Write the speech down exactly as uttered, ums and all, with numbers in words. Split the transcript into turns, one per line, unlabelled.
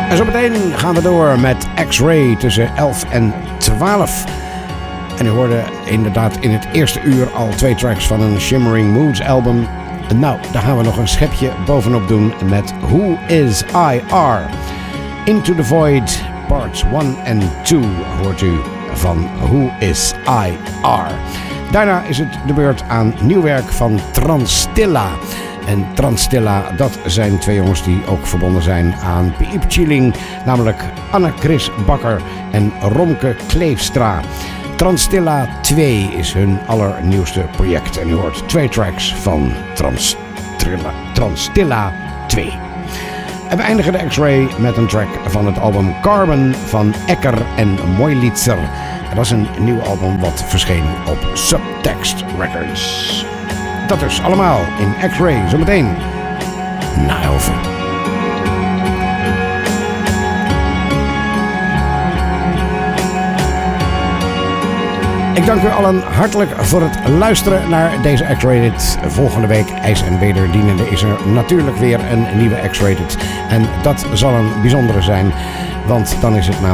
En zo meteen gaan we door met X-Ray tussen elf en twaalf. En u hoorde inderdaad in het eerste uur al twee tracks van een Shimmering Moods album. Nou, daar gaan we nog een schepje bovenop doen met Who Is I R. Into the Void, parts one en two hoort u van Who Is I R. Daarna is het de beurt aan nieuw werk van Transtilla. En Transtilla, dat zijn twee jongens die ook verbonden zijn aan Piep Chilling, namelijk Anne-Chris Bakker en Romke Kleefstra. Transtilla twee is hun allernieuwste project en u hoort twee tracks van Transtilla, Transtilla twee. En we eindigen de X-Ray met een track van het album Carbon van Ecker en Moilitzer. Dat is een nieuw album wat verscheen op Subtext Records. Dat dus allemaal in X-Ray, zometeen na elfen. Ik dank u allen hartelijk voor het luisteren naar deze X-Rated. Volgende week, ijs en wederdienende, is er natuurlijk weer een nieuwe X-Rated. En dat zal een bijzondere zijn, want dan is het namelijk